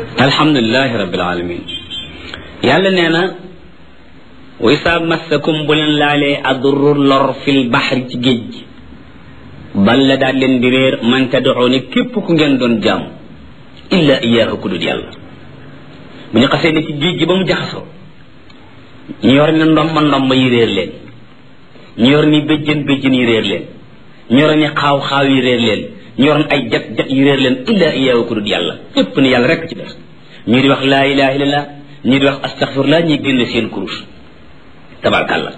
alhamdulilahi rabbil alamin yàlla nee na wa isa massakum bu leen laalee adurru lor fil baxri ci géej gi balla daal leen di réer man tad'uuni képp ku ngeen doon jaam illa iyaahu ku dul yàlla bu ñu xasee ne ci géej gi ba mu jaxasoo ñu yor ni ndomba yi réer leen ñu yor ni béjjën yi réer leen ñu yor ni xaaw yi réer leen ñu yor ay jat yi réer leen illa iyaahu ku dul yàlla ñépp ni yàlla rekk ci def ñii di wax laa ilaha illallah ñii di wax astaghfirullah ñii génn seen kurus tabarkàlla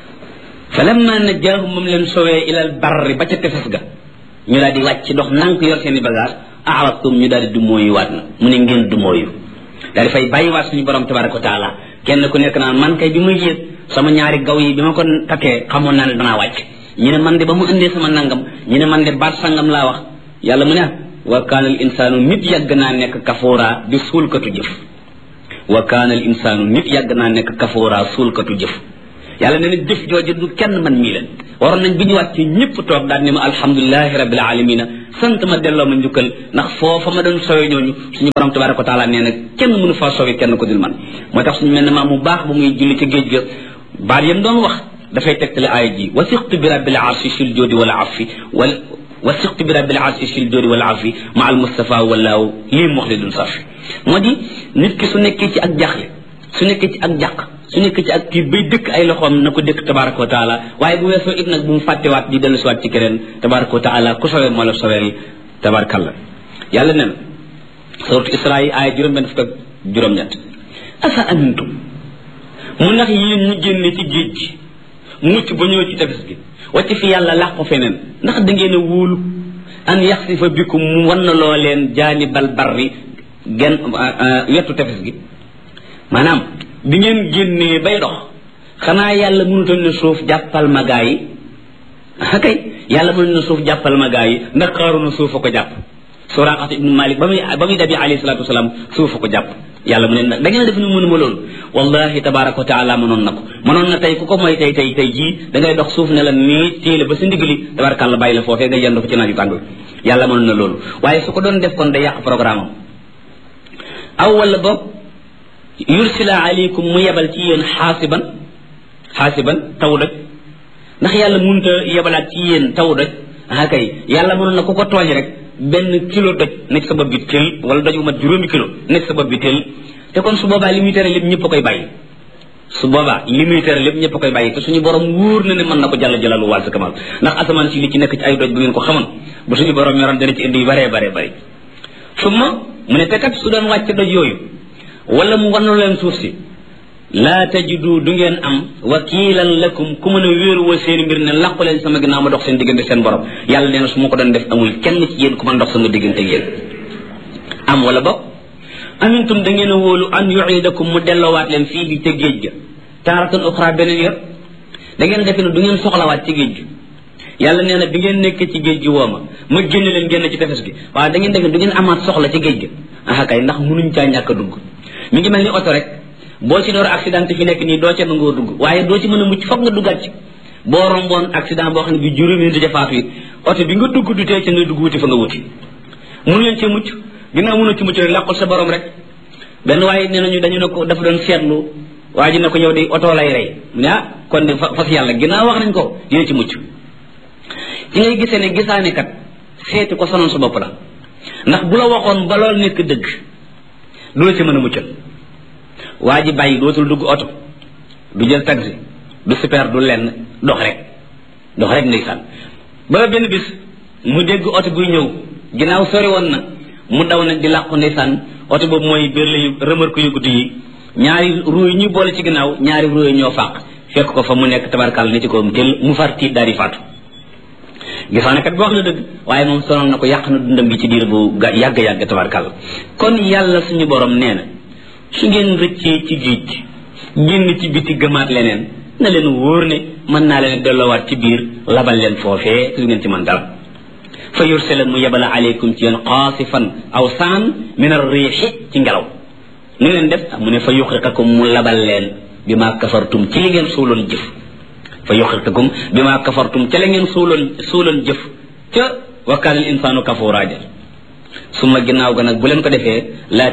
fa lamma najjaahum moom leen sowee ilal barri ba ca tefes ga ñu daal di wàcc dox nank yor seen i bagage a'radtum ñu daal di dumóoyu waat na mu ne ngeen dumóoyu daal di fay bàyyiwaat suñu borom tabaraka wa taala kenn ku nekk naan man kay bi ma yéeg sama ñaari gaw yi bi ma ko takkee xamoon naa ne danaa wàcc ñu ne man de ba mu indee sama nangam ñu ne man de baat sangam laa wax yàlla mu ne wa kaana al insaanu nit yàgg naa nekk kafoora di suulkatu jëf wa kaana al insaanu nit yàgg naa nekk kafoora suulkatu jëf yàlla nee na jëf jooju du kenn man mii leen waroon nañ bi ñu wàcc ñëpp toog daal ne ma alhamdulilahi rabbil alamina sant ma delloo ma njukkal ndax foofa ma doon sowe ñooñu suñu borom tabaraka wa taala nee na kenn mënu faa sowe kenn ko dul man moo tax suñu mel ne maa mu baax bu muy julli ci géej ga baat yam doon wax dafay tegtale aaya ji wasiqtu bi rabbil arshi sil joodi wal afi wasiqtu bi rabbil arshi sil joodi wal afi ma al mustafa walaaw lii muxlidun safi moo di nit ki su nekkee ci ak jaaxle su nekkee ci ak jàq su nekkee ci ak kii bay dëkk ay loxoom na ko dëkk tabaraka wa taala waaye bu weesoo it nag bu mu fàttewaat di dellu siwaat ci keneen tabaraka wa taala ku sowee moo la soweel tabarakallah yàlla nen suratu isra yi aaya juróom-benn fukk ak juróom-ñett asa amintum mu ndax yéen ñu génne ci géej gi mucc ba ñëw ci tefes gi wàcc fi yàlla làqu feneen ndax da ngeen a wóolu an yaxsifa bikum mu wan na loo leen jaanibal barri genn wetu tefes gi maanaam bi ngeen génnee bay dox xanaa yàlla mënutoon ne suuf jàppal ma gaa yi kay yàlla mënutoon ne suuf jàppal ma gaa yi ndax Qaaruuna suuf a ko jàpp Suraaqa ibnu Maalik ba muy dabi alayhi salaatu wasalaam suuf a ko jàpp yàlla mu ne nag da ngeen def ni mënuma loolu wallahi tabaraka wa taala mënoon na ko mënoon na tey ku ko mooy tey jii da ngay dox suuf ne la nii téele ba sa ndigali tabarakàlla bàyyi la foofee nga yendu ko ci naaju tàng yàlla mënoon na loolu waaye su ko doon def kon day yàq programme am aw wala boog yursila aleykum mu yebal ci yéen xaasiban taw doj ndax yàlla mënut a yebalaat ci yéen taw doj kay yàlla mënoon na ku ko tooñ rek benn kilo doj nekk sa bopp bi teel wala doj bu mat 5 kilo nekk sa bopp bi teel te kon su boobaa li muy tere lépp ñëpp a koy bàyyi su boobaa li muy tere lépp ñëpp a koy bàyyi te suñu borom wóor na ne mën na ko jàll jalalu wàll sa kamal ndax asamaan si li ci nekk ci ay doj bu ngeen ko xamoon bu suñu borom ñoroon dana ci indi yu baree bëri summa mu ne te kat su doon wàcc doj yooyu wala mu wannu leen suuf si laa tajidu du ngeen am wakiilan lakum ku mën a wéeruwoo seen mbir ne làqu leen sama ginnaaw ma dox seen diggante seen borom yàlla nee na su ma ko doon def amul kenn ci yéen ku mën dox sama diggante yéen am wala boog amintum da ngeen a wóolu an yuidakum mu delloowaat leen fii bi te géej ga taaratan uxra beneen yor da ngeen defe ne du ngeen soxlawaat ci géej gi yàlla nee na bi ngeen nekk ci géej gi wooma ma génn leen génn ci tefes gi waaye da ngeen defe ne du ngeen amaat soxla ci géej gi kay ndax mënuñ caa ñàkk a dugg mi ngi mel ni oto rek boo ci door accident fi nekk nii doo ca nangoo dugg waaye doo ci mën a mucc foog nga duggaat ci boo romboon accident boo xam ne bi juróomi nit di faatu it oto bi nga dugg du tee ca nga dugg wuti fa nga wuti mënu leen cee mucc ginnaaw mënoo ci mucc rek làqul sa borom rek benn waaye nee nañu dañu ne ko dafa doon seetlu waa ji ne ko yow de oto lay rey mu ne kon de fas yàlla ginnaaw wax nañ ko dina ci mucc ci ngay gisee ne gisaane kat seeti ko sonal sa bopp la ndax bu la waxoon ba lool nekk dëgg du la ci mën a muccal waa ji bàyyi dootul dugg oto du jël taxi du super du lenn dox rek ndeysaan ba benn bis mu dégg oto buy ñëw ginnaaw sori woon na mu daw nag di làqu ndeysaan oto boobu mooy berle yu remorque yu guddi yi ñaari ruu yi ñu boole ci ginnaaw ñaari ruu yi ñoo fàq fekk ko fa mu nekk tabarkal ne ci ko tel mu far tiit daal di faatu gisaane kat boo wax na dëgg waaye moom sonal na ko yàq na dundam gi ci diir bu yàgg tabarkal kon yàlla suñu borom nee na su ngeen rëccee ci géej gi génn ci biti gëmaat leneen na leen wóor ne mën naa leen delloowaat ci biir labal leen foofee su ngeen ci mën dara fa yursala mu yebala aleykum ci yéen qaasifan aw saan min ar-riixi ci ngelaw nu ngeen def mu ne fa yuxriqakum mu labal leen bi maa kafartum ci li ngeen suuloon jëf fa yuxriqakum bi maa kafartum ca la ngeen suuloon jëf ca wa kaana al insaanu kafuuraa suma ginnaaw ga nag bu leen ko defee laa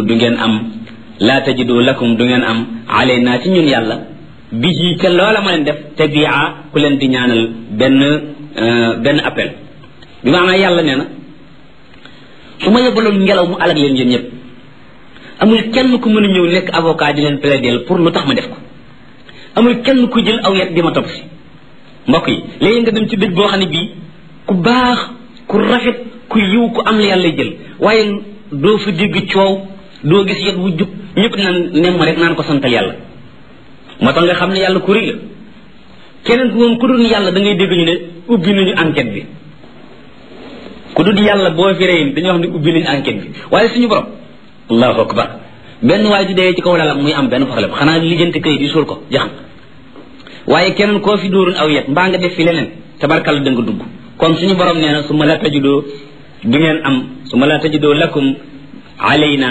tajidu lakum du ngeen am alayna ci ñun yàlla bi ci ca loola ma leen def tabia ku leen di ñaanal benn appel bi maanaam yàlla nee na su ma yebaloon ngelaw mu alag leen yéen ñëpp amul kenn ku mën a ñëw nekk avocat di leen plaider pour lu tax ma def ko amul kenn ku jël aw yet di ma topp si mbokk yi léegi nga dem ci dëj boo xam ne bii ku baax ku rafet ku yiw ku am la yàlla jël waaye doo fa dégg coow doo gis yet wu jub ñëpp naan nem ma rek naan ko santal yàlla moo tax nga xam ne yàlla ku rëy la keneen moom ku dul yàlla da ngay dégg ñu ne ubbi nañu enquête bi ku dul yàlla boo fi rëy dañuy wax ne ubbi nañu enquête bi waaye suñu borom allahu akbar benn waay di dee ci kaw lalam muy am benn problème xanaa lijjanti kayit yi suul ko jaxam waaye keneen koo fi dóorul aw yet mbaa nga def fi leneen tabarkalla da nga dugg kon suñu borom nee na su ma la tajidoo du ngeen am su ma la tajidoo lakum alayna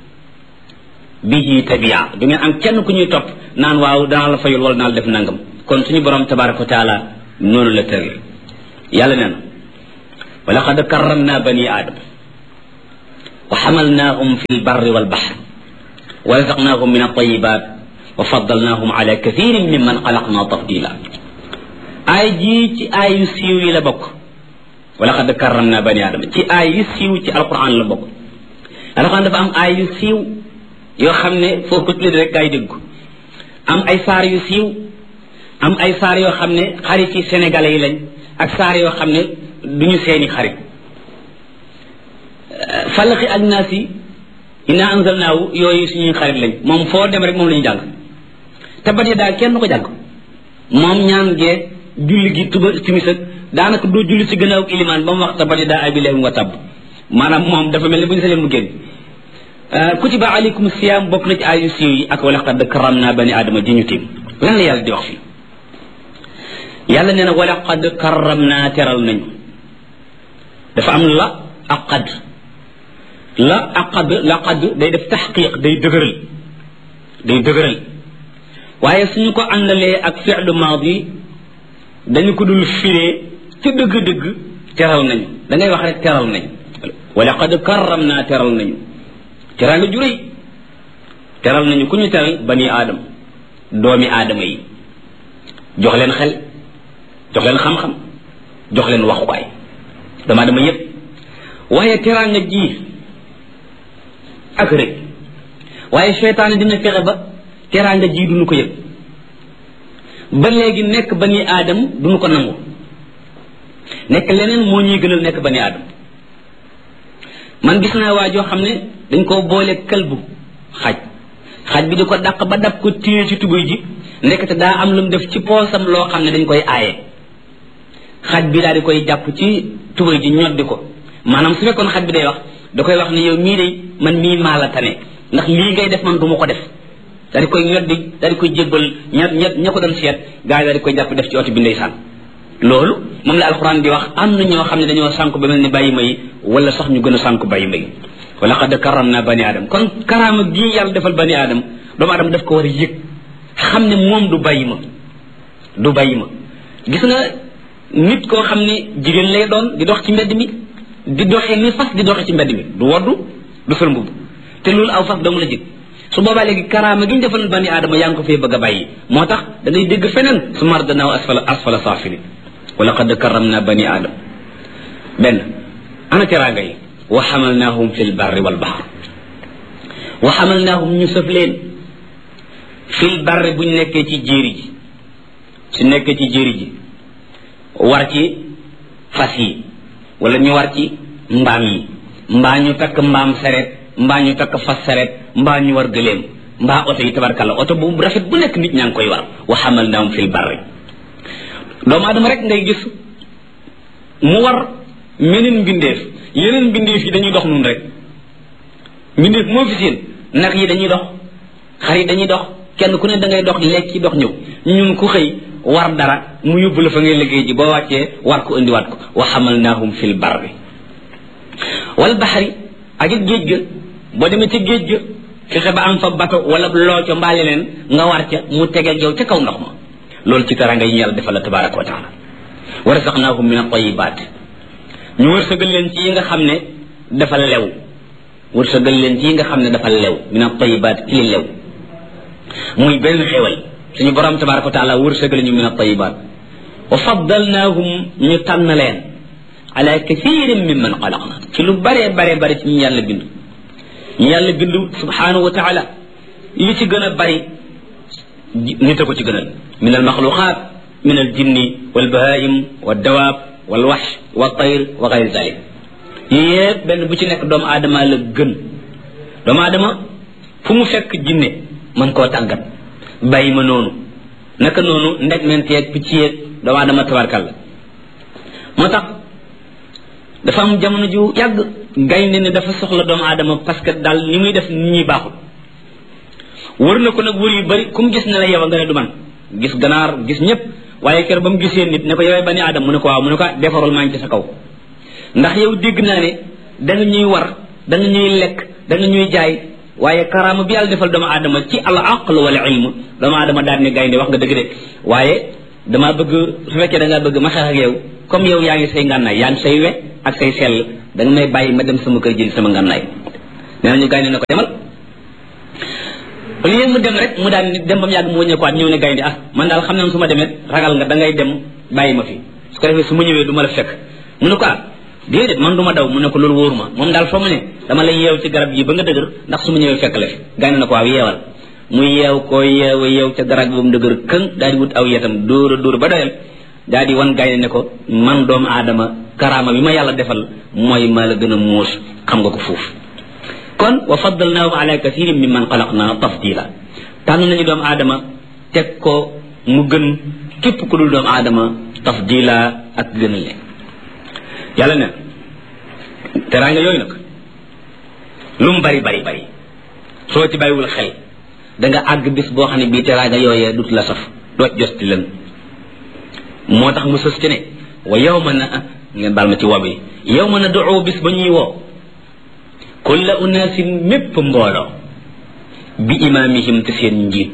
bihi tabia du ngeen am kenn ku ñuy topp naan waaw danaa la fayul wala danaa la def nangam kon suñu borom tabaraka wa taala noonu la tëral yàlla nee na wa laqad karramna bani aadam wa xamalnaahum fi lbarri walbaxr wa razaqnaahum min altayibat wa faddalnaahum ala kathirin mimman xalaqna tafdila aay jii ci aay yu siiw yi la bokk wa laqad karramna bani aadama ci aay yu siiw ci alquran la bokk alquran dafa am aay yu siiw yoo xam ne foo ko tudd rek gaa yi dégg am ay saar yu siiw am ay saar yoo xam ne xarit yi sénégalais yi lañ ak saar yoo xam ne duñu seeni xarit falaxi ak naas yi inna anzalnaahu yooyu suñuy xarit lañ moom foo dem rek moom la ñu jàng tabat ya daal kenn ko jàng moom ñaan gee julli gi tuba timis ak daanaka doo julli ci gannaaw ilimaan ba mu wax tabat ya daa abilahi wa tabb maanaam moom dafa mel ne bu ñu sañoon mu génn kutiba alaykum siyam bokk na ci ayu siiw yi ak wala qad karramna bani aadama ji ñu tiim lan la yàlla di wax fii yàlla nee na wala qad karramna teral nañu dafa am la ak qad la ak qad day def taxqiq day dëgëral waaye suñu ko àndalee ak fi'lu maadi dañu ko dul firee ci dëgg-dëgg teral nañu da ngay wax rek teral nañu wala qad karramna teral nañu teraanga ju rëy teral nañu ku ñu teral bani aadam doomi aadama yi jox leen xel jox leen xam-xam jox leen waxukaay doomu aadama yépp waaye teraanga ji ak rëy waaye seytaane dina fexe ba teraanga ji duñu ko yëg ba léegi nekk bani aadam duñu ko nangu nekk leneen moo ñuy gënal nekk bani aadam man gis naa waa joo xam ne dañ koo boole këlbu xaj bi di ko dàq ba dab ko téye ci tubéy ji ndekete daa am lu mu def ci poosam loo xam ne dañ koy aaye xaj bi daal di koy jàpp ci tubéy ji ñoddi ko maanaam su fekkoon xaj bi day wax da koy wax ne yow mii day man mii maa la tane ndax lii ngay def man du ma ko def daal di koy ñoddi daal di koy jébbal ña ko doon seet gars yi daal di koy jàpp def ci oto bi ndeysaan loolu moom la alxuraan di wax am na ñoo xam ne dañoo sànku ba mel ni bàyyi may wala sax ñu gën a sànku bàyyi may wala qad karramna bani aadam kon karaama gii yàlla defal bani aadam doomu aadama daf ko war a yëg xam ne moom du bàyyi ma gis nga nit koo xam ne jigéen lay doon di dox ci mbedd mi di doxee ni fas di doxee ci mbedd mi du woddu du sol mbubb te loolu aw fas dong la jig su boobaa léegi karaama gi ñu defal bani aadama yaa ngi ko fee bëgg a bàyyi moo tax da ngay dégg feneen su mardanaaw asfala saafili wala qad karramna bani aadam benn ana teraanga yi wa xamalnaahum fi lbarri walbaxr wa xamalnaahum ñu sëf leen fi lbarri buñ nekkee ci jéeri ji su nekkee ci jéeri ji war ci fas yi wala ñu war ci mbaam yi mbaa ñu takk mbaam sareet mbaa ñu takk fas sareet mbaa ñu war gëléem mbaa oto yi tabarkalla oto bu rafet bu nekk nit ñaa ngi koy war wa xamalnaahum fi lbarri doomu aadama rek ngay gis mu war meneen mbindeef yeneen mbindeef yi dañuy dox nun rek mbindeef moo fi seen nag yi dañuy dox xar yi dañuy dox kenn ku ne da ngay dox lekki dox ñëw ñun ku xëy war dara mu yóbbu la fa ngay liggéey ji boo wàccee war ko indiwaat ko wa xamalnaahum fil barri wal baxri ak it géej ga boo demee ca géej ga fexe ba am fa bato wala loo ca mbaali leen nga war ca mu tegeeg yow ca kaw ndox ma loolu ci taranga yi yàlla defal la tabaraka wa taala wa razaqnaahum min at-tayyibaat ñu wërsëgal leen ci yi nga xam ne dafa lew wërsëgal leen ci nga xam ne dafa lew min at-tayyibaat ci li lew muy benn xéewal suñu borom tabaraka wa taala wërsëgal ñu min at-tayyibaat wa faddalnaahum ñu tànn leen ala kathirin mimman xalaqna ci lu bare ci ñu yàlla bind subhanahu wa taala li ci gën a bari nit a ko ci gënal min al maxluqaat min al jinni wal bahaim wal dawaab wal waxsh wal tayr wa gayri dalik yépp benn bu ci nekk doomu aadama la gën doomu aadama fu mu fekk jinne mën koo tàggat bàyyi ma noonu naka noonu ndeg menteeg picc yeeg doomu aadama tabarkal la moo tax dafa am jamono ju yàgg gaynde ne dafa soxla doomu aadama parce que daal ni muy def nit ñi baaxul wër na ko nag wër yu bari ku mu gis ne la yow nga ne du man gis ganaar gis ñëpp waaye kër ba mu gisee nit ne ko yowee bani aadama mu ne ko waaw mu ne ko defarul maa ngi ci sa kaw ndax yow dégg naa ne da nga ñuy war da nga ñuy lekk da nga ñuy jaay waaye karaama bi yàlla defal doomu aadama ci al aql wal ilm doomu aadama daal ne gaynde wax nga dëgg de waaye damaa bëgg su fekkee da ngaa bëgg ma xeex ak yow comme yow yaa ngi say ngànnaay yaa ngi say we ak say sell da nga may bàyyi ma dem sama kër jëli sama ngànnaay nee nañu gaynde ne ko demal li mu dem rek mu daan dem ba mu yàgg mu wëññeekuwaat ñëw ne gaynde man daal xam ne su ma demee ragal nga da ngay dem bàyyi ma fi su ko defee su ma ñëwee du ma la fekk mu ne ko déedéet man du ma daw mu ne ko loolu wóoru ma moom daal foo mu ne dama lay yeew ci garab yi ba nga dëgër ndax su ma ñëwee fekk la fi gaynde na ko waaw yeewal mu yeew ko yeew ca garab bi ba mu dëgër këng daal di wut aw yetam dóor ba doyal daal di wan gaynde ne ko man doomu aadama karaama bi ma yàlla defal mooy ma la gën a muus xam nga ko foofu kon wa faddalnaahum ala kathirin mimman xalaqna tafdila tànn nañu doomu aadama teg ko mu gën képp ku dul doomu aadama tafdila ak gënal leen yàlla ne teraanga yooyu nag lu mu bari soo ci bàyyiwul xel da nga àgg bis boo xam ne bii teraanga yooyee dut la saf doo josti leen moo tax mu sës ci ne wa yawma na ngeen baal ma ci wob yi yawma na duu bis ba ñuy woo kulla unaasin mépp mbooloo bi imaamihim te seen njiit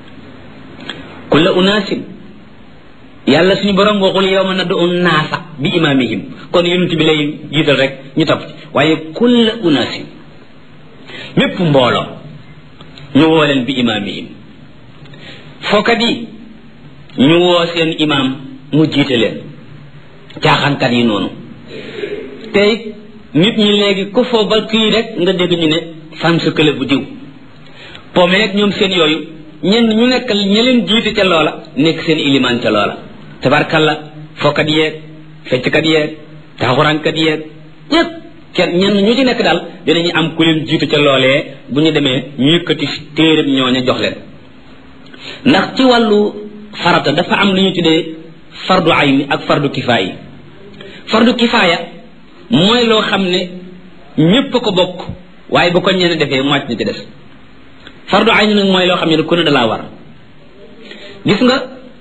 kulla unaasin yàlla suñu borom waxul yawma na duu naasa bi imaamihim kon yonent bi lay jiital rek ñu topp ci waaye kulla unaasin mépp mbooloo ñu woo leen bi imaamihim fookat yi ñu woo seen imaam mu jiite leen caaxaankat yi noonu tey nit ñi léegi ku foo ba kii rek nga dégg ñu ne fan sa kële bu diw pomme rek ñoom seen yooyu ñenn ñu nekk ña leen jiite ca loola nekk seen ilimaan ca loola tabarkalla fookat yeeg fecckat yeeg taaxuraankat yeeg ñëpp kenn ñenn ñu ci nekk daal dinañu am ku leen jiitu ca loolee bu ñu demee ñu yëkkati téeréb ñooña jox leen ndax ci wàllu farata dafa am lu ñu tuddee fardu ayni ak fardu kifaaya fardu kifaaya mooy loo xam ne ñépp ko bokk waaye bu ko ñenn defee mocc na ci des fardu ayni nag mooy loo xam ne ku ne dalaa war gis nga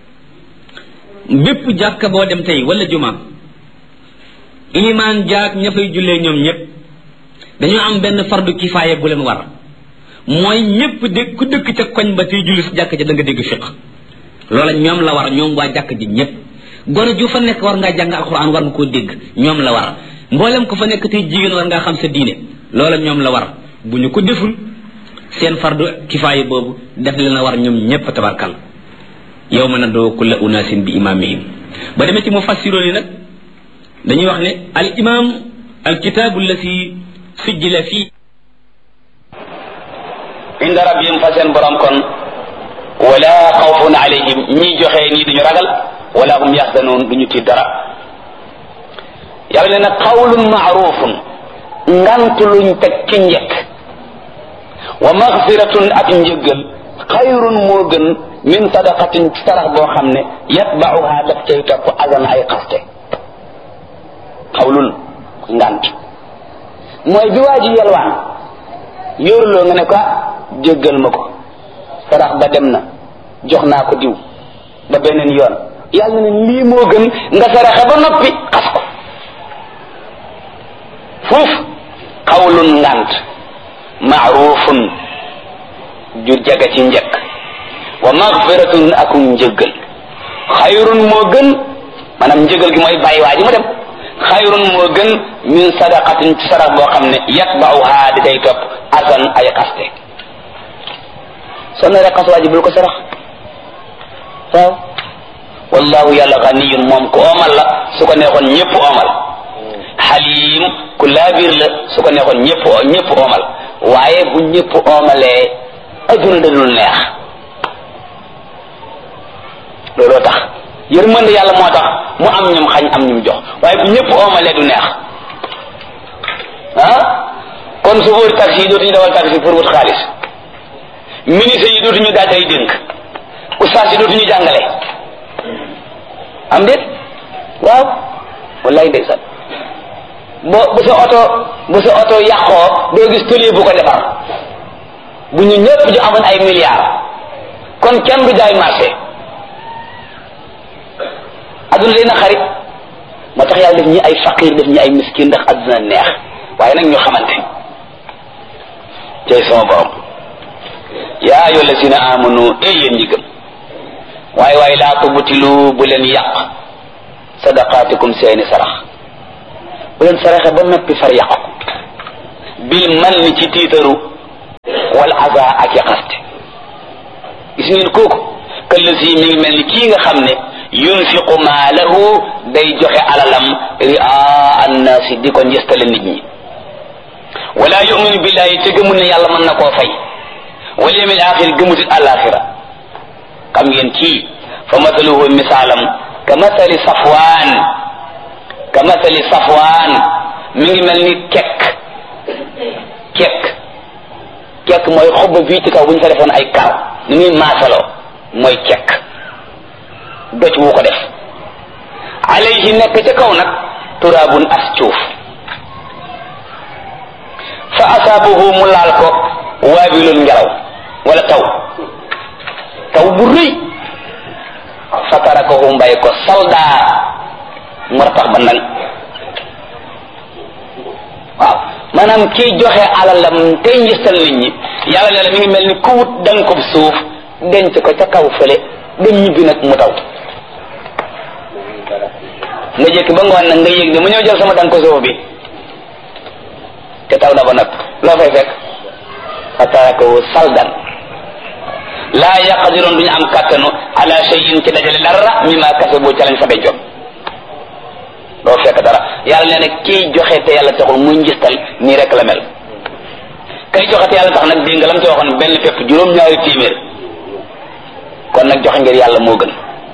bépp jàkka boo dem tey wala juma ilimaan jaak ña fay jullee ñoom ñëpp dañoo am benn fardu kifaaya bu leen war mooy ñëpp dégg ku dëkk ca koñ ba tey julli si jàkk ja da nga dégg fiq loola ñoom la war ñoom waa jàkk ji ñëpp gone ju fa nekk war ngaa jàng alxuraan war nga koo dégg ñoom la war mboolem ko fa nekk tey jigéen war ngaa xam sa diine loola ñoom la war bu ñu ko deful seen fardu kifaaya boobu def leen a war ñoom ñëpp tabarkal yawma nad'u kulla unaasin bi imaamihim ba demee ci mufassiroon yi nag dañuy wax ne al imam al kitaabu allati sujjila fii inda rabbihim fa seen borom kon wala xawfun alayhim ñiy joxe ñii duñu ragal wala hum yaxzanoon duñu tiit dara yàlla ne nag qawlun maarufun ngant luñ teg ci njëkk wa maxfiratun ak njëggal xayrun moo gën min sadaqatin sarax boo xam ne yatbauha daf cay topp azan ay xaste xawlun ngant mooy bi waa ji yelwaan yóoruloo nga ne ko jéggal ma ko sarax ba dem na jox naa ko diw ba beneen yoon yàlla ne lii moo gën nga saraxe ba noppi xas ko foofu xawlun ngant maarufun ju jaga ci njëkk wa magfiratun akum njëggal xayrun moo gën maanaam njëgal gi mooy bàyyi waa ji mu dem xayrun moo gën min sadaqatin ci sarax boo xam ne yatba'uha di day topp asan ay xaste soo na rek xas waa ji bul ko sarax waaw wallahu yàlla ganiyun moom ku oomal la su ko neexoon ñëpp oomal xalim ku laabir la su ko neexoon ñëpp oomal waaye bu ñëpp oomalee adduna dadul neex looloo tax yërmande yàlla moo tax mu am ñum xañ am ñum jox waaye bu ñëpp oomalee du neex kon chauffeur taxi yi dootuñu dawal taxi pour wut xaalis ministre yi dootuñu daaj ay dénk ustaas yi dootuñu jàngale am déet waaw wallaay ndeysaan bu sa oto yàqoo doo gis tëli bu ko defar bu ñu ñëpp ju amoon ay milliards kon kenn du jaay marché adduna leen a xarit moo tax yàlla def ñi ay faqir def ñi ay miskin ndax adduna neex waaye nag ñu xamante cay sama borom yaa ayyuha allazina amanu yéen ñi gëm waaye laa tubtilu bu leen yàq sadaqaatikum seeni sarax bu leen saraxe ba noppi far yàq bil man ni ci tiitaru wal aza ak yaqaste gis ngeen kooku këllasi mi ngi mel ni kii nga xam ne yunfiqu maalahu day joxe alalam ri'a annaasi di ko njëstale nit ñi wala yuminu billahi te gëmul ne yàlla mën na koo fay wal yawmil axir gëmutit alaxira xam ngeen kii fa mathaluhu misaalam ka mathali safwaan mi ngi mel ni kekk mooy xob fii ci kaw bu ñu fa defoon ay kaaw ni muy maasaloo mooy kekk doj wu ko def alayhi nekk ca kaw nag turabun as cuuf fa asaabahu mu laal ko waabilun ngelaw wala taw bu rëy fa tarakahu mbay ko saldaa mu ratax ba nang waaw maanaam kiy joxe alalam tey njëstal nit ñi yàlla ne la mi ngi mel ni ku wut danga ko suuf denc ko ca kaw fële dem ñibbi nag mu taw nga jëkk ba ngoon nag nga yëg ne mu ñëw jël sama danga ko suuf bi te taw na ba nag loo fay fekk fa tarakahu saldan laa yaqdiroon duñu am kàttanu ala shay'in ci dajale dara mimma kasabu ca lañ fa dencoon doo fekk dara yàlla nee na kiy joxe te yàlla taxul muy njistal nii rek la mel kay joxe te yàlla tax nag dégg nga lam ci waxoon benn fépp juróom-ñaari téeméer kon nag joxe ngir yàlla moo gën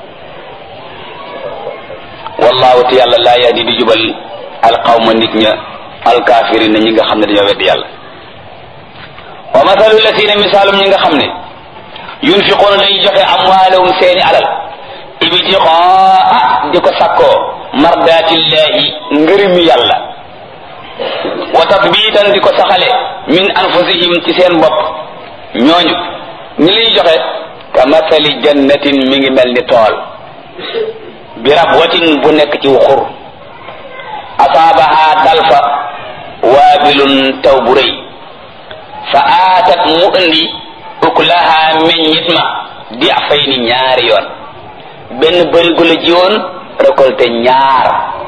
wallahu te yàlla laa yahdi di jubal alqawma nit ña alkaafirina ñi nga xam ne dañoo weddi yàlla wa mathalu lasina misaalum ñi nga xam ne yunfiquuna dañuy joxe amwaalahum seeni alal ibtiqaa di ko sakkoo mardatillahi ngërëmi yàlla wa tatbitan di ko saxale min anfusihim ci seen bopp ñooñu ñi liy joxe ka mathali jannatin mi ngi mel ni tool bi rabwatin bu nekk ci wuxur asaabaha dalfa waabilun taw bu rëy fa aatat mu indi ukulaha meññit ma di afay ni ñaari yoon benn bërigo la jiwoon récolté ñaar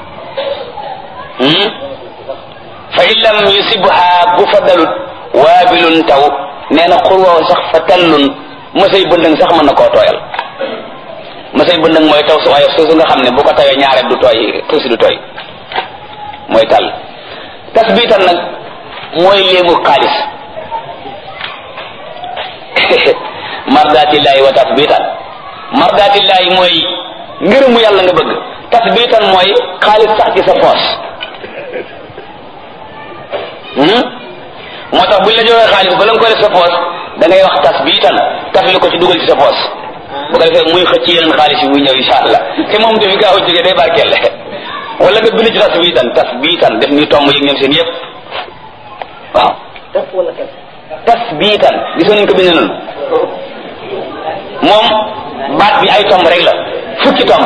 fa in lam yusibha bu fa dalut waabilun taw nee na xurwaaw sax fa tallun mësay bëndëng sax mën na koo tooyal mësay bëndëng mooy taw su waaye suusu nga xam ne bu ko tawee ñaare du tooy tuusi du tooy mooy tàll tasbitan nag mooy léemu xaalis mardatillahi wa tasbitan mardatillahi mooy ngërëmu yàlla nga bëgg tasbitan mooy xaalis sax ci sa poos moo tax buñ la joxee xaalis ba la nga koy def sa poos da ngay wax tasbitan tafli ko ci dugal ci sa poos bu ko defee muy xëcc yeneen xaalis yi muy ñëw insha allah te moom dafi gaaw a jógee day barkeel wala nga bind ci tasbitan def ni tomb yi ñoom seen yëpp waaw tasbitan gisoon nañ ko bind noonu moom baat bi ay tomb rek la fukki tomb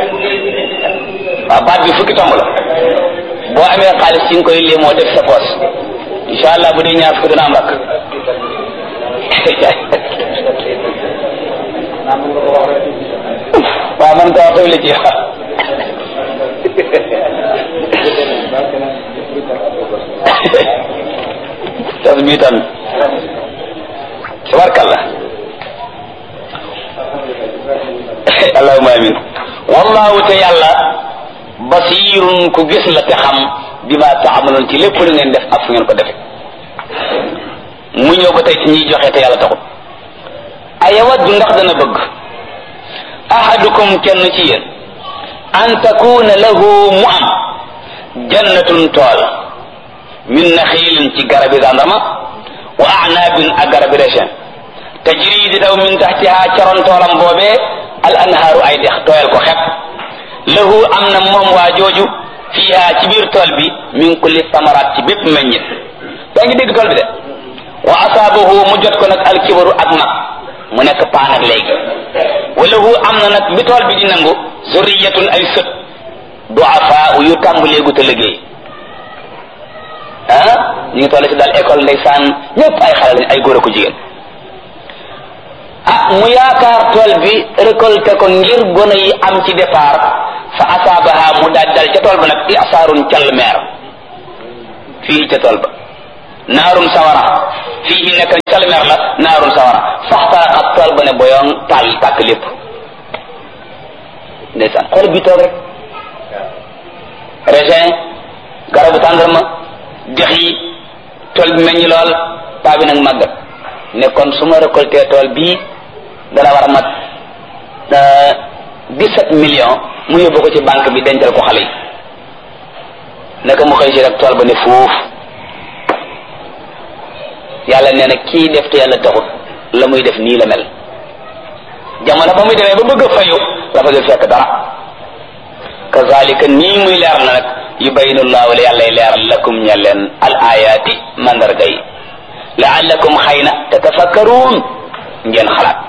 waaw baat bi fukki tomb la boo amee xaalis ci nga koy léemoo def sa poos insha allah bu dee ñaar fukki dana am rakk waaw man ko wax la ci tasbitan tabarkallah allahumma amin wallahu te yàlla basirun ku gis la te xam bima taamaloon ci lépp lu ngeen def ak fu ngeen ko defe mu ñëw ba tey ci ñiy joxe te yàlla taxul ayawaddu ndax dana bëgg ahadukum kenn ci yéen an takuna lahu mu am jannatun tool min naxiilin ci garabi zandarma wa a'nabin ak garabi raisin tajri di daw min taxtiha caroon toolam boobee al anhaaru ay dex tooyal ko xepp lahu am na moom waa jooju fiha ci biir tool bi min kulli samaraat ci bépp meññit daa ngi dégg tool bi de wa asaabahu mu jot ko nag alkibaru ak mag mu nekk paan ak léegi walahu am na nag bi tool bi di nangu zurriyatun ay sët du'afa yu tàmbaleegu te liggéey ñu ngi toll ci daal école ndeysaan ñëpp ay xale lañ ay góor a ko jigéen mu yaakaar tool bi récolté ko ngir gone yi am ci départ fa asaabaha mu daal dal ca tool ba nag isaarun call meer fii ca tool ba naarum sawara fii nekk call meer la naarum sawara faxtaraxat tool ba ne boyoon taal tàkk lépp ndeysaan xool bi toog rek raisin garabu tàndarma dex yi tool bi meññi lool paa bi nag màggat ne kon su ma récolté tool bii dana war a mat 17 millions mu yóbbu ko ci banque bi dencal ko xale yi naka mu xëy si rek tool ba ne fuuf yàlla nee na kii def te yàlla taxut la muy def nii la mel jamono ba muy demee ba bëgg a fayu la fa fekk dara kazalika nii muy leer na nag yubayinu llahu la yàlla leeral lakum ña leen al ayati mandarga yi laallakum xëy na tatafakkaruun ngeen xalaat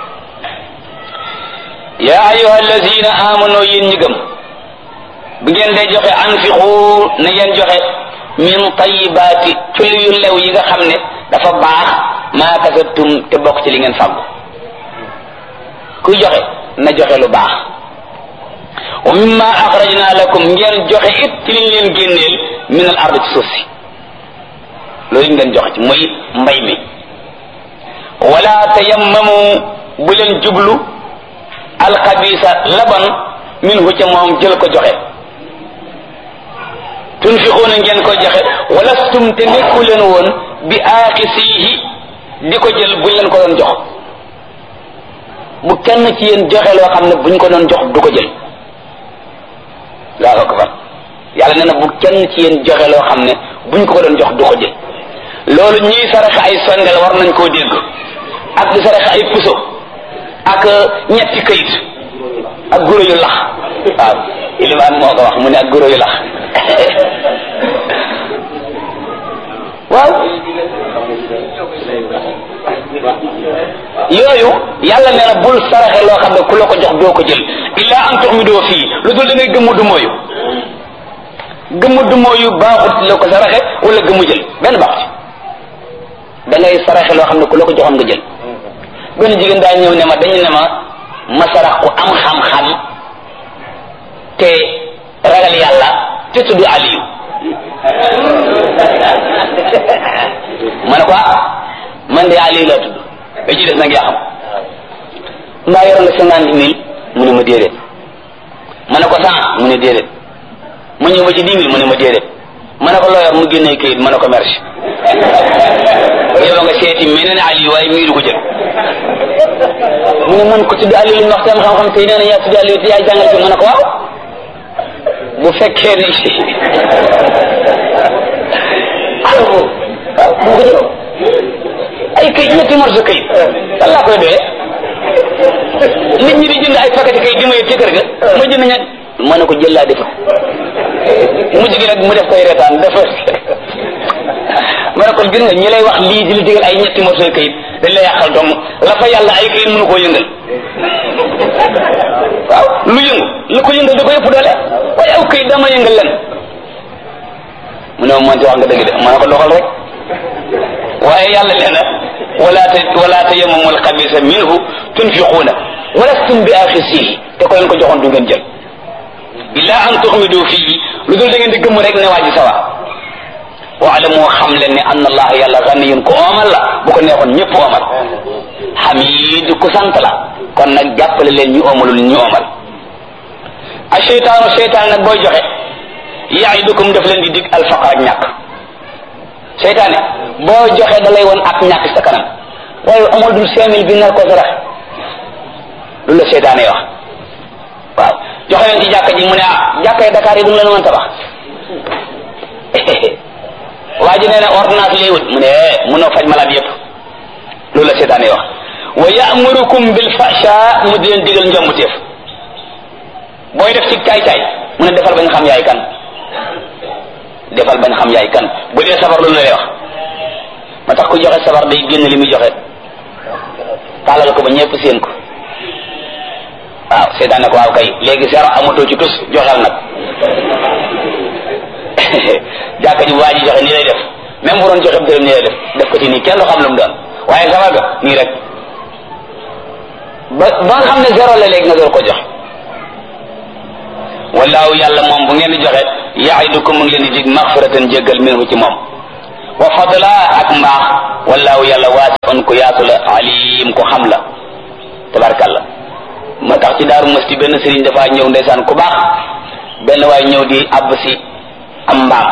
yaa ayuha allazina amanu yéen ñi gëm bu ngeen dee joxe anfiqu na ngeen joxe min tayibaati ci yu lew yi nga xam ne dafa baax maa kasabtum te bokk ci li ngeen fàggu kuy joxe na joxe lu baax wa mimma axrajna lakum ngeen joxe it ci liñ leen génneel min al ard ci suuf si loolu ngeen joxe ci muy mbay mi wala tayammamu bu leen jublu alxabisa laban minhu ca moom jël ko joxe tunfiquuna ngeen ko joxe walastum te nekku leen woon bi aaxisihi di ko jël buñ leen ko doon jox bu kenn ci yéen joxe loo xam ne buñ ko doon jox du ko jël laa ko fa yàlla nee na bu kenn ci yéen joxe loo xam ne buñ ko doon jox du ko jël loolu ñuy saraxe ay sondel war nañ koo dégg ak di saraxe ay puso ak ñetti këyit ak guro yu lax waaw ilimaan moo ko wax mu ne ak guro yu lax waaw yooyu yàlla nee na bul saraxe loo xam ne ku la ko jox doo ko jël illa an tuxmidoo fii lu dul da ngay gëmmu du mooyu gëmmu du mooyu baaxut la ko saraxe wala gëmmu jël benn baax ci da ngay saraxe loo xam ne ku la ko joxoon nga jël benn jigéen daa ñëw ne ma dañu ne ma sarax ku am xam-xam te ragal yàlla te tudd Aliyu ma ne ko man de Aliyu laa tudd ba ci des nag yaa xam mbaa yoroon nga 50 000 mu ne ma déedéet ma ne ko 100 mu ne déedéet ma ñëw ba ci 10 000 mu ne ma déedéet ma ne ko loo yor mu génnee kayit ma ne ko merci yow nga seeti meneen Aliyu waaye mii du ko jël mu ne man ko tudd Aliyu li ñu wax te am xam-xam tey nee na yaa tudd Aliyu te yaa jàngal ci ma ne ko waaw bu fekkee ne allo waaw bu ko jëloo ay kayit ñetti morso kayit lan laa koy doyee nit ñi di jënd ay paquet kayit di ma yëg ci kër ga ma jënd ñett ma ne ko jël laa defut mujj gi nag mu def koy retaan dafa ma ne ko gis nga ñi lay wax lii di la digal ay ñetti morso kayit dañ la yàqal dong la fa yàlla ay kayit mënu koo yëngal waaw lu yëngu lu ko yëngal da ko yëpp doole waaye aw kayit dama yëngal len mu ne ma mënti wax nga dëgg de ma ne ko doxal rek waaye yàlla nee na wala tayammamu al-xabisa minhu tunfiquuna walastum bi aaxisihi te ko leen ko joxoon du ngeen jël illa an tuxmidu fii lu dul da ngeen di gëmm rek ne waa ji sawa waalamu xam leen ne anna allah yàlla ganiyun ku oomal la bu ko neexoon ñëpp oomal xamid ku sant la kon nag jàppale leen ñu oomalul ñu oomal a seytaan nag booy joxe yaidukum daf leen di dig alfaqar ak ñàkk seytaane boo joxe da lay woon ak ñàkk sa kanam waaye amul dul 5000 bi nar ko sarax lu la seytaane wax waaw joxe leen ci jàkka ji mu ne jàkkay Dakar yi bu mu leen woon tabax waa ji nee na ordonnance lay wut mu ne mënoo faj malade yépp loolu la seytaane wax wa ya'murukum bil fahsha mu di leen digal njombuteef booy def ci caay-caay mu ne defal bañ xam yaay kan defal bañ xam yaay kan bu dee sabar loolu la lay wax ma tax ku joxe sabar day génn li muy joxe tàllal ko ba ñëpp seen ko waaw seetaan ne ko waaw kay léegi zéro amatoo ci tus joxeel nag jàkka ji bu waa ji joxe nii lay def même bu doon joxe dërëm nii lay def ko ci nii kenn du xam lu mu doon waaye sabar ga nii rek ba nga xam ne zéro la léegi nga door ko joxe wallaahu yàlla moom bu ngeen di joxe yaidukum mu ngi leen di dig maxfiratan jéggal minhu ci moom wa fadla ak mbaax wallaahu yàlla waasi'un ku yaatu la alim ku xam la tabarkalla ma tax ci daaru masti benn sëriñ dafa ñëw ndeysaan ku baax benn waay ñëw di àbb si am mbaam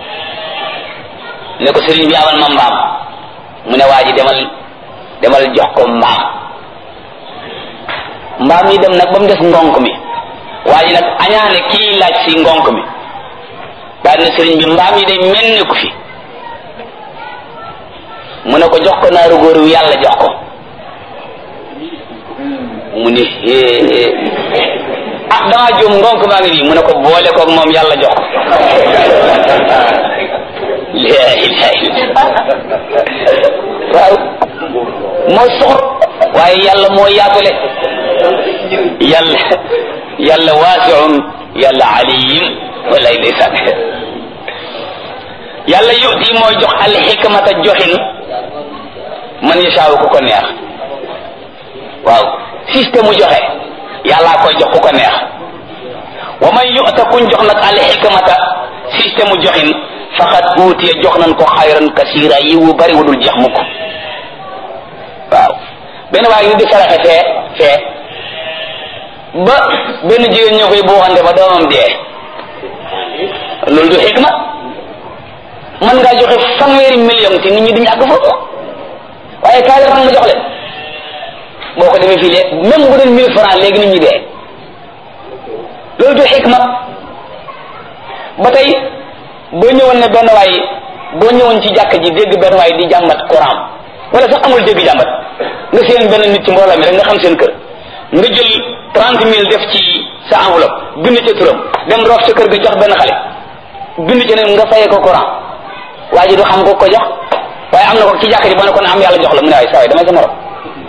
ne ko sëriñ bi amal ma mbaam mu ne waa ji demal jox ko mbaam yi dem nag ba mu des ngonk mi waa ji nag añaane kii laaj si ngonk mi daal ne sëriñ bi mbaam yi day mel ni ko fi mu ne ko jox ko naaru góor wi yàlla jox ko mu ne damaa juum ngonk maa ngi nii mu ne ko boole koog moom yàlla jox ko la ilaha illallah waaw moo soxor waaye yàlla moo yaatule yàlla waasi'un yàlla aliyim walay ndeysaan yàlla yu'ti mooy jox al hikmata joxin man yashaawu ku ko neex waaw système mu joxe yàllaa koy jox ku ko neex wa man yu'ta kuñ jox nag al hikmata système mu joxin faqad uutiya jox nañ ko xayran kasira yi wu bari wu dul jeex mukk waaw benn waaye ñu di saraxe fee ba benn jigéen ñoo koy buuxante ba doomam dee loolu du xikma mën ngaa joxe 100 million te nit ñi duñu àgg foofu waaye kaay la ma jox leen boo ko defee fii léegi même bu doon 1000 francs léegi nit ñi dee loolu du xikma ba tey boo ñëwoon ne benn waay boo ñëwoon ci jàkk ji dégg benn waay di jàmbat Quran wala sax amul dégg jàmbat nga seen benn nit ci mbooloo mi rek nga xam seen kër nga jël 30 000 def ci sa enveloppe bind ca turam dem roof sa kër ga jox benn xale bind ca ne nga fayee ko Quran waa ji du xam ko jox waaye am na ko ci jàkk ji boo ne ko ne am yàlla jox la mu ne waaye saa waay damay sa morom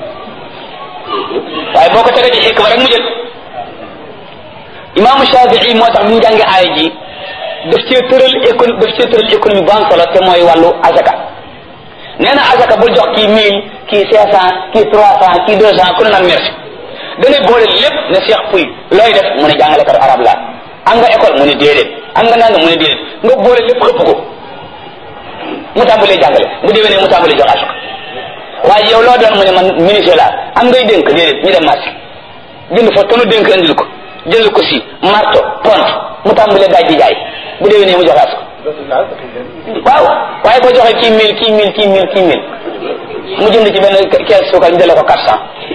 waaye boo ko tegee ci xikma rek mu jël imaamu Shafii moo tax bu ñu jàngee aaya ji daf cee tëral économie bu am solo te mooy wàllu azaka nee na azaka bul jox kii 1000 kii 500 kii 300 kii 200 ku ne naan merci da ngay boole lépp ne Cheikh Pouy looy def mu ne jàngalekat arab la am nga école mu ne déedéet am nga nanga mu ne déedéet nga boole lépp xëpp ko mu tàmbalee jàngale bu déwénee mu tàmbalee jox azaka waaye yow loo doon mu ne man ministre la am ngay dénk déedéet ñu dem marché jënd fa tonu dénk indil ko jël ko si marto pont mu tàmbalee daaj di jaay bu déwénee mu joxaat ko waaw waaye boo joxee kii 1000 mu jënd ci benn kees suukar ñu dale ko 400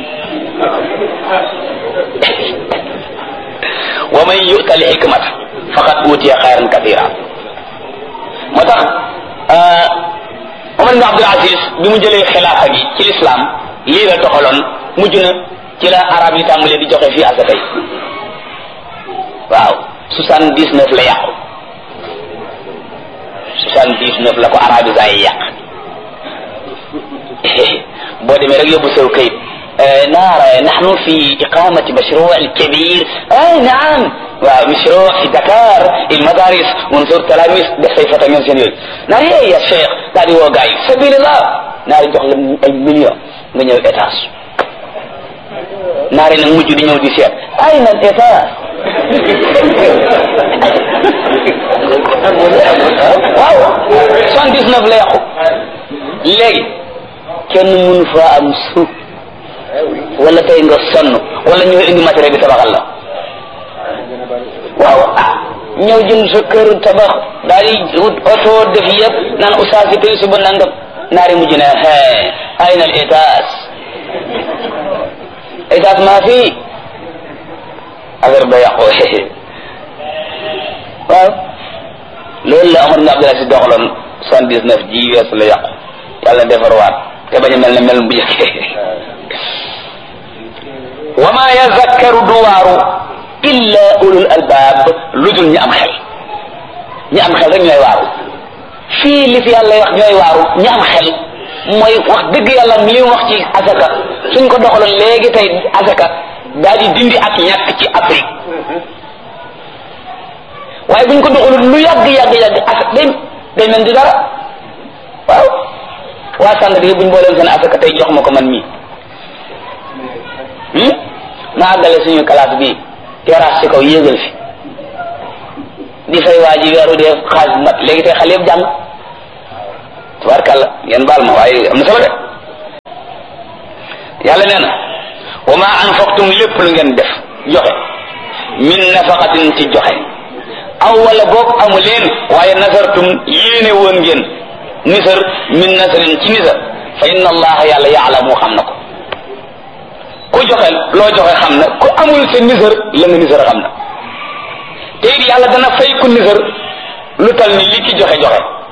wa man yu'ta al hikmata faqad utiya xayran kathira moo tax Omar ibn Abdul Aziz bi mu jëlee xilaafa gi ci l'islam lii la toxaloon mujj na ci la arab yi tàmbalee di joxe fii asaka yi waaw 79 la yàqu 79 la ko arabisa yi yàq boo demee rek yóbbu sew kayit نحن في إقامة مشروع كبير نعم ومشروع في دكار المدارس ونزور تلاميذ بصيفة من سنين ناري يا شيخ ناري وقاي سبيل الله ناري جوخ المليون من يو إتاس ناري نمجو دي نيو دي سيات أين الإتاس waaw 79 la yàqu léegi kenn mënu fa am suuf wala tey nga sonn wala ñu indi matériel bi tabaxal la waaw ñëw jënd sa kër tabax daal di wut oto def yëpp naan oustaz yi tey suba nangam naari mujj na ayna al étage maa fii affaire ba yàqu waaw loolu la Omar ibn Abdul Aziz doxaloon 79 ji weesu la yàqu yàlla defarwaat te bañ a mel ne mel bu njëkk wa ma yazakkaru duwaaru illa ulul albaab lu dul ñi am xel rek ñooy waaru fii li fi yàlla wax ñooy waaru ñi am xel mooy wax dëgg yàlla li mu wax ci asaka suñ ko doxaloon léegi tey asaka daal di dindi ak ñàkk ci Afrique waaye buñ ko doxalul lu yàgg asaka day mel di dara waaw waa sànq buñ booleen seen asaka tey jox ma ko man mii ma àggale suñu classe bi terrasse ci kaw yéegal fi di fay waa ji weeru dee xaalis mat léegi tey xale yëpp jàng tabarkàlla ngeen baal ma waaye am na solo de yàlla nee na wa ma anfaqtum lépp lu ngeen def joxe min nafaqatin ci joxe aw wala boog amu leen waaye nasartum yéene woon ngeen nisar min nasarin ci nisar fa inna allaha yàlla yaalamu xam na ko ku joxe loo joxe xam na ku amul sa nisar la nga nisar xam na te it yàlla dana fay ku nisar lu tal ni li ki joxe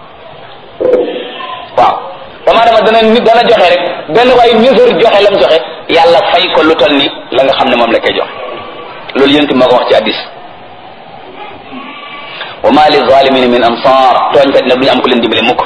waaw dama dana joxe rek benn waaye nisar joxe lam joxe yàlla fay ko lu tal ni la nga xam ne moom la koy joxe loolu yéen moo ko wax ci hadiis wa ma li zalimin min ansar tooñkat nag du ñu am ku leen dimbale mukk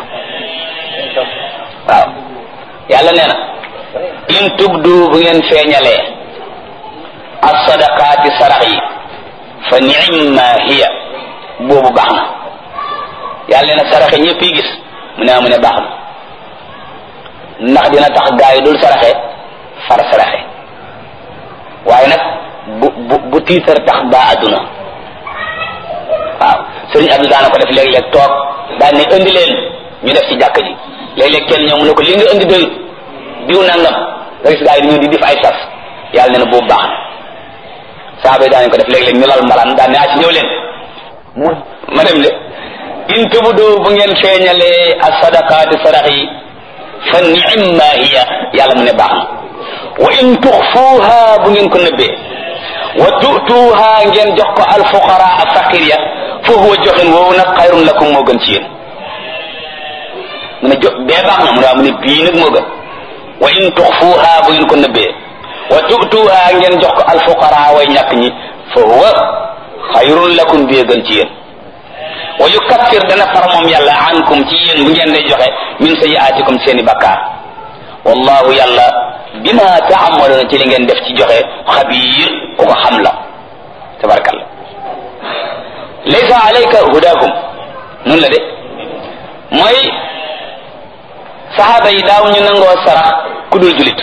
waaw yàlla nee na in tubdu bu ngeen feeñalee as-sadaqaati sarax yi fa ni'ma hiya boobu baax na yàlla nee na saraxe ñëpp yi gis mu ne baax na ndax dina tax gaa yi dul saraxe far saraxe waaye nag bu tiitar tax baa adduna waaw sëriñ Abdou daana ko def léeg-léeg toog daan ne indi leen ñu def ci jàkk ji léeg-léeg kenn ñëw mu ne ko li nga indi doyut diw nangam nga gis gaa yi dañoo di def ay sas yàlla nee na boobu baax na saaba yi daanañ ko def léeg-léeg ñu lal mbalaan daan ne ci ñëw leen ma dem de in tubdu bu ngeen feeñalee as-sadaqaati sadax yi fa ni'ma hiya yàlla mu ne baax na wa in tuxfuuha bu ngeen ko nëbbee wa tu'tuuha ngeen jox ko al-fuqara ak faqir ya fa huwa joxin woowu nag xayrun lakum moo gën ci yéen mu ne bee baax na mu ne bii nag moo gën wa in tuxfuuha bu ngeen ko nëbbee wa tu'tuuha ngeen jox ko al-fuqara way ñàkk ñi fa huwa xayrun lakum bii gën ci yéen wa yukaffir dana far moom yàlla ankum ci yéen bu ngeen di joxe min sayyi'aatikum seeni bakkaar wallahu yàlla bima ta'maluna ci li ngeen def ci joxe xabiir ku ko xam la tabarakallah laysa alayka hudaahum noonu la de mooy saxaaba yi daaw ñu nangoo sarax ku dul julit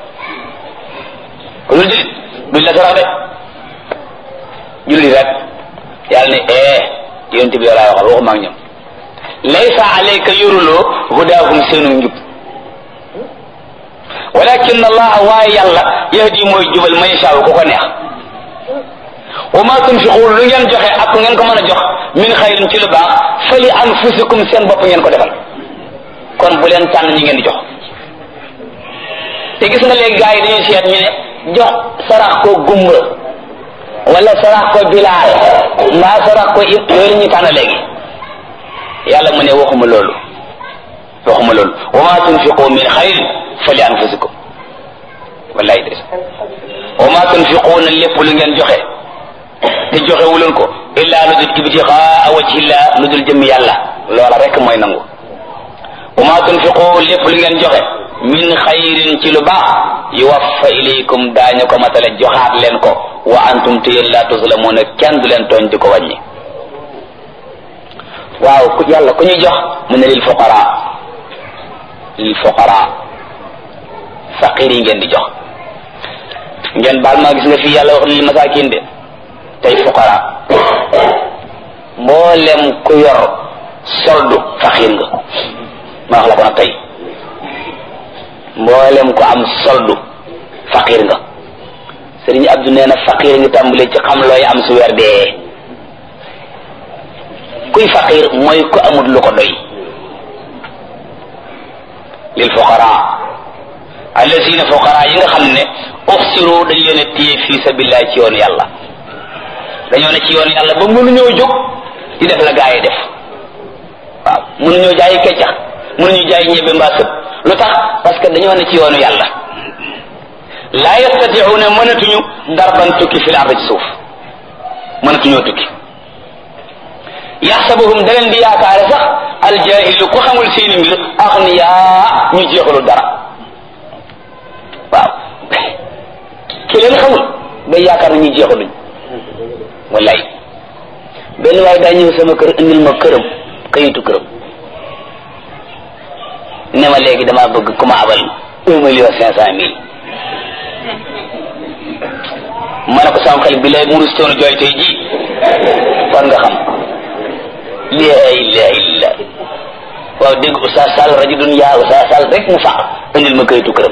duñ la sarax de julit rek yàlla ne yonent bi yow laay waxal waxuma ak ñoom laysa alayka yoruloo hudaahum seenu njub walakin allah waaye yàlla yahdi mooy jubal man yashaa ku ko neex wa ma tunfiqu lu ngeen joxe ak ngeen ko mën a jox min xayrin ci lu baax fali anfusikum seen bopp ngeen ko defal kon bu leen tànn ñi ngeen di jox te gis nga léegi gars yi dañuy seet ñu ne jox sarax ko gumba wala sarax ko bilaal mbaa sarax ko yooyu ñu tànn léegi yàlla mu ne waxuma loolu wa ma tunfiqu min xayrin fali anfusikum wallahi des wa ma tunfiquuna lépp lu ngeen joxe te joxe wuloon ko illa lu dul ibtigaa wajhillah lu dul jëmm yàlla loola rek mooy nangu wa ma tunfiqu lépp lu ngeen joxe min xayrin ci lu baax yuwaffa ilaykum daañu ko matale joxaat leen ko wa antum te yéen la tuzlamuuna kenn du leen tooñ di ko wàññi waaw ku yàlla ku ñuy jox mu ne lil fuqara faqir yi ngeen di jox ngeen baal maa gis nga fii yàlla wax lil masakin de te day fuqara mboolem ku yor soldu faqiir nga ma wax la ko nag tey mboolem ku am soldu faqiir nga Sëriñ Abdu nee na faqiir nga tàmbalee ci xam looy am su weer dee kuy faqiir mooy ku amul lu ko doy lil fuqara allazina fuqara yi nga xam ne uxsiru dañ leen a téye fii sabilillah ci yoonu yàlla dañoo ne ci yoonu yàlla ba mënuñoo jóg di def la gaa yi def waaw mënuñoo jaayi keccax mënuñu jaayi ñebe mbaa sëb lu tax parce que dañoo ne ci yoonu yàlla laa yastati'una mënatuñu darban tukki fil ardi ci suuf mënatuñoo tukki yaxsabuhum da leen di yaakaare sax aljahilu ku xamul seeni mbir axniyaa ñu jeexalul dara waaw ki leen xamul day yaakaar na ñu jeexaluñ wallaay benn waaye daa ñëw sama kër indil ma këram kayitu këram ne ma léegi damaa bëgg ku ma abal 1,5 million ma ne ko sama xel bi lay murus toonu jooy tey ji kon nga xam laa ilaha illa waaw dégg Oustaz Sall rajulun yaa Oustaz Sall rek mu faq indil ma kayitu këram